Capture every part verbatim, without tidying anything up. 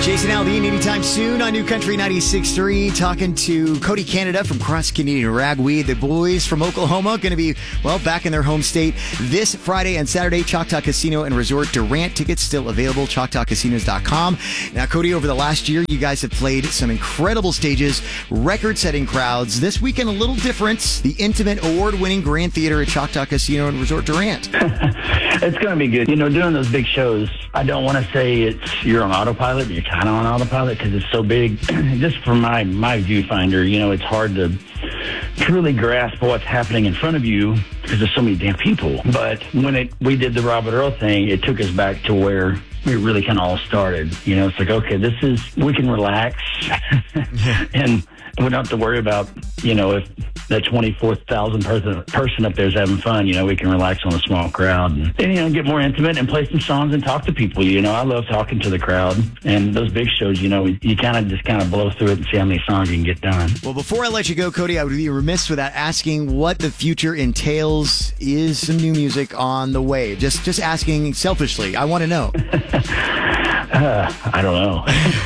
Jason Aldean anytime soon on New Country ninety-six point three, talking to Cody Canada from Cross Canadian Ragweed. The boys from Oklahoma going to be, well, back in their home state this Friday and Saturday. Choctaw Casino and Resort Durant tickets still available, choctaw casinos dot com. Now, Cody, over the last year, you guys have played some incredible stages, record-setting crowds. This weekend, a little different. The intimate, award-winning Grand Theater at Choctaw Casino and Resort Durant. It's going to be good. You know, doing those big shows, I don't want to say it's you're on autopilot, but you're kind of on autopilot because it's so big. Just from my, my viewfinder, you know, it's hard to truly grasp what's happening in front of you because there's so many damn people. But when it we did the Robert Earl thing, it took us back to where we really kind of all started. You know, it's like, okay, this is, we can relax and we don't have to worry about, you know, if that twenty-four thousand person, person up there is having fun, you know, we can relax on a small crowd and, and, you know, get more intimate and play some songs and talk to people. You know, I love talking to the crowd. And those big shows, you know, you kind of just kind of blow through it and see how many songs you can get done. Well, before I let you go, Cody, I would be remiss without asking what the future entails. Is some new music on the way? Just, just asking selfishly. I want to know. Uh, I don't know.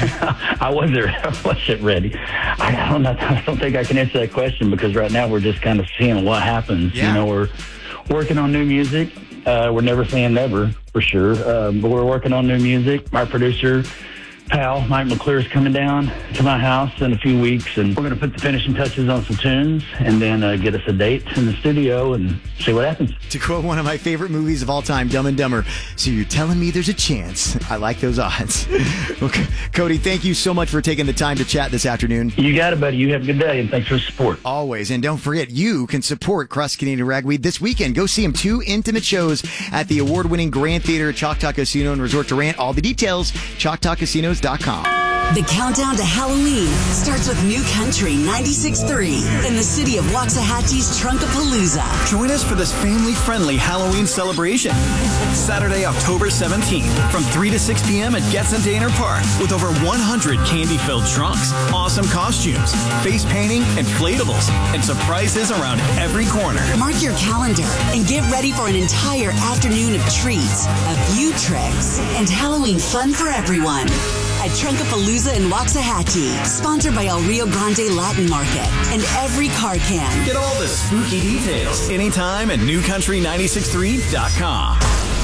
I wasn't, I wasn't ready. I don't know. I don't think I can answer that question because right now we're just kind of seeing what happens. Yeah. You know, we're working on new music. Uh, we're never saying never, for sure. Uh, but we're working on new music. Our producer, pal, Mike McClure, is coming down to my house in a few weeks, and we're going to put the finishing touches on some tunes and then uh, get us a date in the studio and see what happens. To quote one of my favorite movies of all time, Dumb and Dumber, so you're telling me there's a chance. I like those odds. Okay. Cody, thank you so much for taking the time to chat this afternoon. You got it, buddy. You have a good day, and thanks for the support. Always. And don't forget, you can support Cross Canadian Ragweed this weekend. Go see them. Two intimate shows at the award-winning Grand Theater at Choctaw Casino and Resort Durant. All the details, choctaw casinos dot com. The countdown to Halloween starts with New Country ninety-six point three in the city of Waxahachie's Trunkapalooza. Join us for this family-friendly Halloween celebration. Saturday, October seventeenth, from three to six p.m. at Getz and Daner Park, with over one hundred candy-filled trunks, awesome costumes, face painting, inflatables, and surprises around every corner. Mark your calendar and get ready for an entire afternoon of treats, a few tricks, and Halloween fun for everyone. At Trunkapalooza in Waxahachie, sponsored by El Rio Grande Latin Market and every car can. Get all the spooky details anytime at new country ninety-six point three dot com.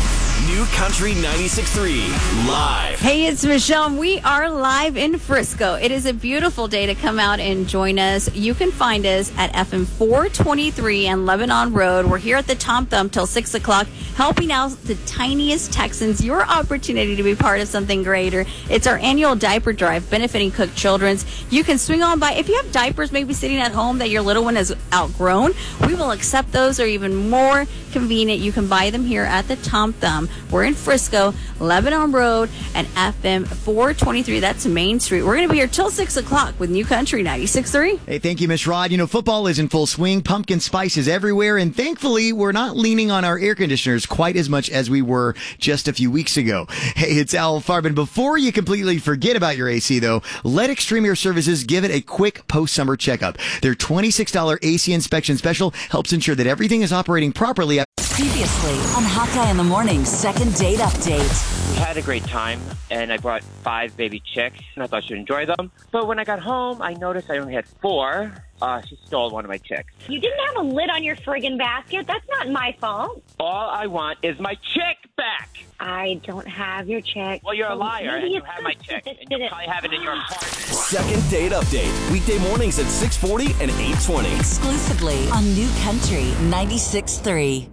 New Country ninety-six point three, live. Hey, it's Michelle. We are live in Frisco. It is a beautiful day to come out and join us. You can find us at F M four twenty-three and Lebanon Road. We're here at the Tom Thumb till six o'clock, helping out the tiniest Texans. Your opportunity to be part of something greater. It's our annual diaper drive benefiting Cook Children's. You can swing on by. If you have diapers maybe sitting at home that your little one has outgrown, we will accept those, or even more convenient, you can buy them here at the Tom Thumb. We're in Frisco, Lebanon Road, and F M four twenty-three. That's Main Street. We're going to be here till six o'clock with New Country ninety-six point three. Hey, thank you, Miss Rod. You know, football is in full swing. Pumpkin spice is everywhere. And thankfully, we're not leaning on our air conditioners quite as much as we were just a few weeks ago. Hey, it's Al Farben. Before you completely forget about your A C, though, let Extreme Air Services give it a quick post-summer checkup. Their twenty-six dollars A C inspection special helps ensure that everything is operating properly. Previously on Hawkeye in the Morning's second date update. We had a great time, and I brought five baby chicks, and I thought she'd enjoy them. But when I got home, I noticed I only had four. Uh, she stole one of my chicks. You didn't have a lid on your friggin' basket. That's not my fault. All I want is my chick back. I don't have your chick. Well, you're a So liar, maybe and you it's have my good chick, that and this you probably have it in your apartment. Second date update, weekday mornings at six forty and eight twenty. Exclusively on New Country ninety-six point three.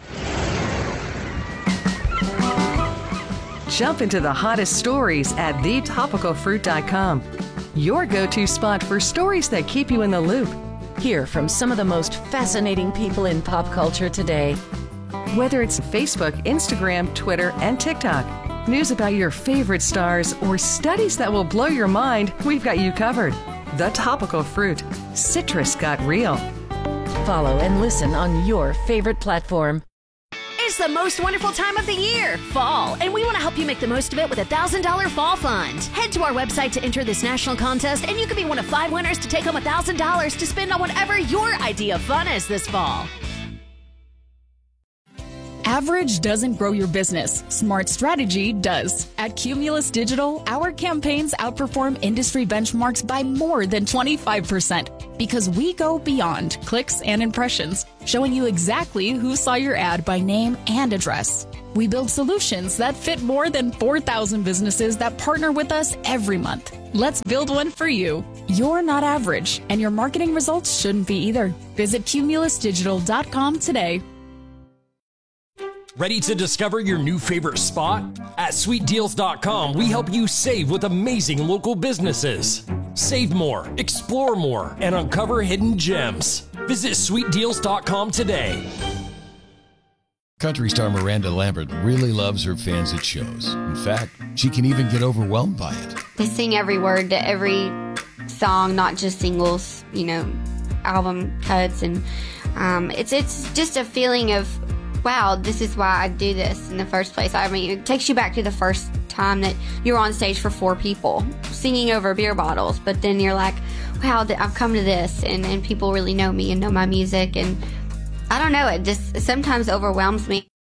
Jump into the hottest stories at the topical fruit dot com. Your go-to spot for stories that keep you in the loop. Hear from some of the most fascinating people in pop culture today. Whether it's Facebook, Instagram, Twitter, and TikTok, news about your favorite stars, or studies that will blow your mind, we've got you covered. The Topical Fruit. Citrus got real. Follow and listen on your favorite platform. It's the most wonderful time of the year, fall, and we want to help you make the most of it with a one thousand dollars Fall Fund. Head to our website to enter this national contest, and you could be one of five winners to take home one thousand dollars to spend on whatever your idea of fun is this fall. Average doesn't grow your business. Smart strategy does. At Cumulus Digital, our campaigns outperform industry benchmarks by more than twenty-five percent because we go beyond clicks and impressions, showing you exactly who saw your ad by name and address. We build solutions that fit more than four thousand businesses that partner with us every month. Let's build one for you. You're not average, and your marketing results shouldn't be either. Visit cumulus digital dot com today. Ready to discover your new favorite spot? At sweet deals dot com, we help you save with amazing local businesses. Save more, explore more, and uncover hidden gems. Visit sweet deals dot com today. Country star Miranda Lambert really loves her fans at shows. In fact, she can even get overwhelmed by it. They sing every word to every song, not just singles, you know, album cuts. And um, it's it's just a feeling of, wow, this is why I do this in the first place. I mean, it takes you back to the first time that you were on stage for four people singing over beer bottles. But then you're like, wow, I've come to this, and, and people really know me and know my music. And I don't know, it just sometimes overwhelms me.